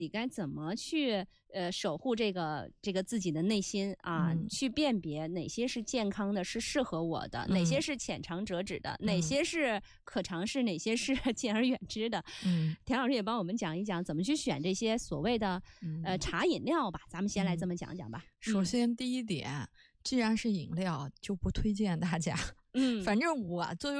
你该怎么去守护这个自己的内心啊，去辨别哪些是健康的，是适合我的，哪些是浅尝辄止的，哪些是可尝试，哪些是敬而远之的。田老师也帮我们讲一讲怎么去选这些所谓的茶饮料吧，咱们先来这么讲讲吧。 首先第一点，既然是饮料，就不推荐大家。反正我作为